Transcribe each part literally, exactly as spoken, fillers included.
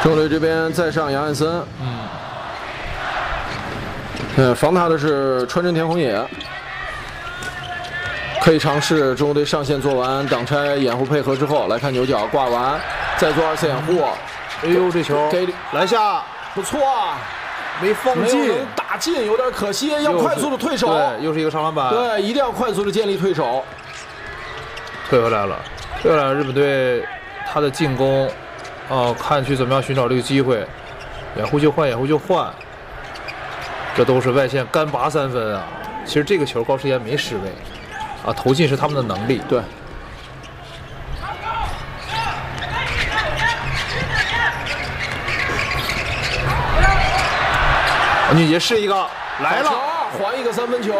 中国队这边再上杨汉森，嗯，呃，防他的是川真田弘也，可以尝试中国队上线做完挡拆掩护配合之后，来看牛角挂完，再做二次掩护。 哎呦，这球给篮下不错啊， 没放进， 没有能打进，有点可惜，要快速的退手。 对，又是一个上篮板。 对，一定要快速的建立退手。 退回来了，退回来了。日本队他的进攻。 哦，看去怎么样寻找这个机会，掩护就换，掩护就换，这都是外线干拔三分啊！其实这个球高时延没失位，啊，投进是他们的能力。 对。 王俊杰是一个来了， 还一个三分球。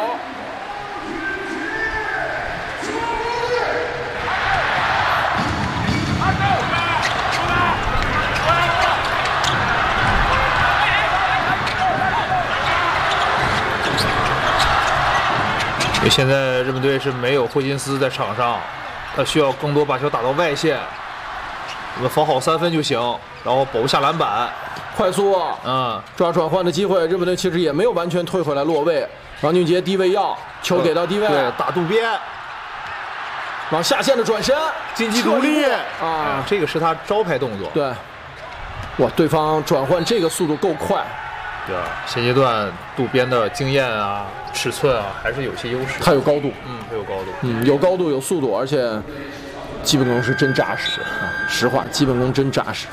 因为现在日本队是没有霍金斯在场上，他需要更多把球打到外线，我们防好三分就行，然后保不下篮板， 快速， 嗯， 抓转换的机会。日本队其实也没有完全退回来落位，王俊杰低位要球给到低位， 对，打渡边， 往下线的转身， 进击独立啊， 这个是他招牌动作。 对，哇，对方转换这个速度够快。 对啊，现阶段渡边的经验啊、尺寸啊，还是有些优势。 他有高度， 嗯，他有高度， 嗯，有高度有速度，而且基本功是真扎实啊！实话，基本功真扎实。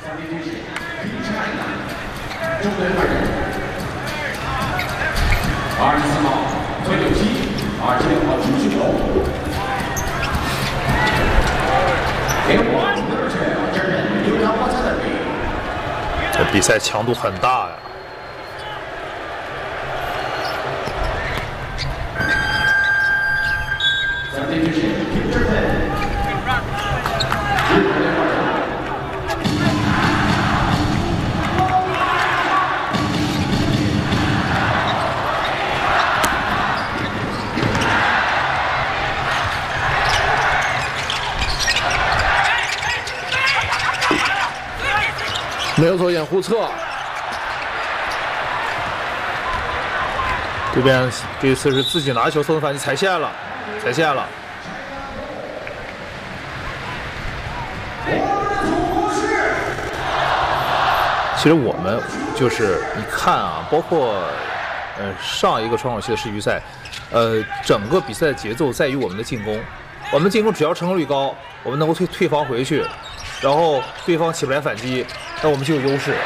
二十四号崔柳基，二十六号朱旭友。 这比赛强度很大呀。 没有做掩护侧， 这边这次是自己拿球送反击踩线了，踩线了。其实我们就是你看啊，包括呃上一个窗口期的世预赛，呃整个比赛的节奏在于我们的进攻，我们进攻只要成功率高，我们能够退退防回去，然后对方起不来反击。 那我们就有优势，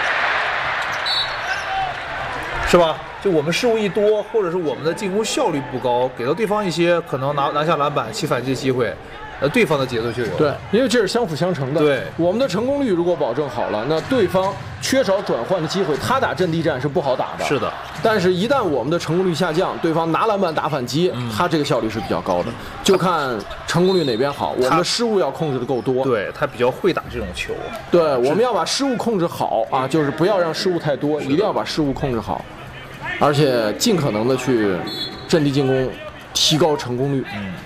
是吧？就我们失误一多，或者是我们的进攻效率不高，给到对方一些可能拿拿下篮板、起反击的机会，那对方的节奏就有。 对，因为这是相辅相成的。 对， 我们的成功率如果保证好了，那对方缺少转换的机会，他打阵地战是不好打的。 是的。 但是，一旦我们的成功率下降，对方拿篮板打反击，嗯、他这个效率是比较高的。就看成功率哪边好，我们的失误要控制的够多。 对他比较会打这种球。 对，我们要把失误控制好啊，就是不要让失误太多，一定要把失误控制好，而且尽可能的去阵地进攻，提高成功率。 嗯。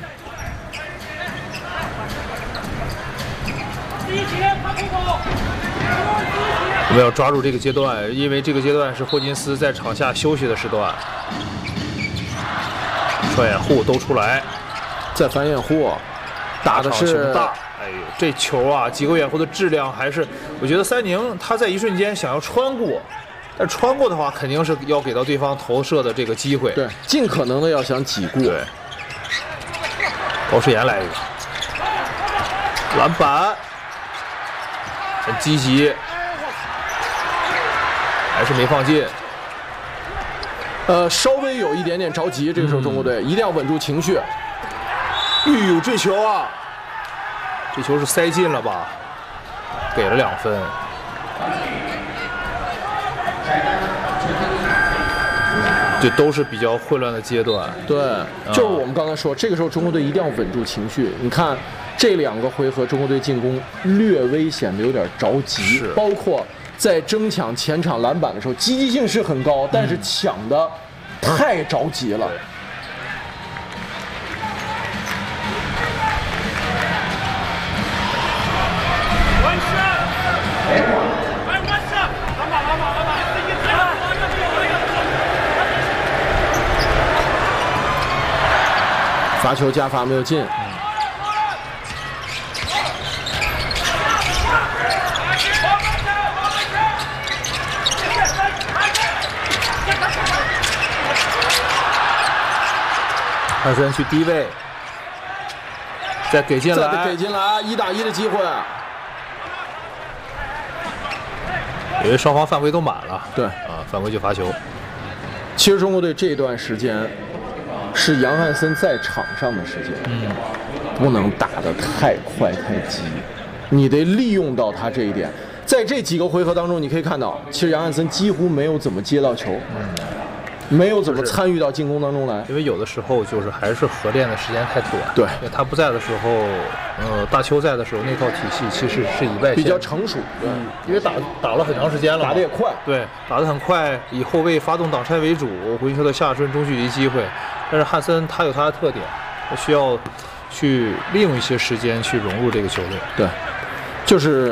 我们要抓住这个阶段，因为这个阶段是霍金斯在场下休息的时段。双掩护都出来， 再反掩护，打的是大。哎呦，这球啊，几个掩护的质量还是，我觉得三宁他在一瞬间想要穿过，但穿过的话，肯定是要给到对方投射的这个机会。 对，尽可能的要想挤过。 对，高世炎来一个篮板。 很积极，还是没放进。 呃，稍微有一点点着急，这个时候中国队、嗯、一定要稳住情绪。 哎呦，这球啊，这球是塞进了吧？给了两分。这都是比较混乱的阶段。 对，就是我们刚才说，这个时候中国队一定要稳住情绪。你看。 这两个回合，中国队进攻略微显得有点着急，包括在争抢前场篮板的时候，积极性是很高，但是抢的太着急了。 罚球加罚没有进。 汉森去低位，再给进来， 再给进来，一打一的机会。 因为双方犯规都满了， 对啊，犯规就罚球。 其实中国队这段时间是杨汉森在场上的时间， 嗯， 不能打得太快太急，你得利用到他这一点。在这几个回合当中，你可以看到，其实杨汉森几乎没有怎么接到球，嗯，没有怎么参与到进攻当中来。 因为有的时候就是还是合练的时间太短， 对， 因为他不在的时候，呃，大邱在的时候，那套体系其实是以外线比较成熟，对， 嗯，因为打打了很长时间了， 打得也快， 对，打得很快，以后卫发动挡拆为主，回球的下顺中距离机会。但是汉森他有他的特点，他需要去利用一些时间去融入这个球队。 对，就是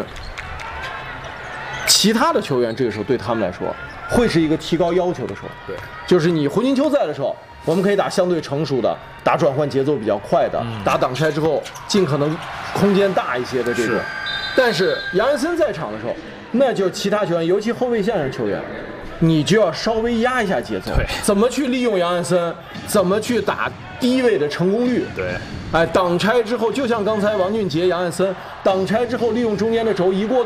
其他的球员这个时候对他们来说会是一个提高要求的时候。 对， 就是你胡金秋在的时候，我们可以打相对成熟的，打转换节奏比较快的，嗯、打挡拆之后尽可能空间大一些的这种。但是杨安森在场的时候，那就是其他球员，尤其后卫线上球员，你就要稍微压一下节奏。 对， 怎么去利用杨安森，怎么去打低位的成功率。 对， 哎，挡拆之后，就像刚才王俊杰、杨安森挡拆之后，利用中间的轴一过。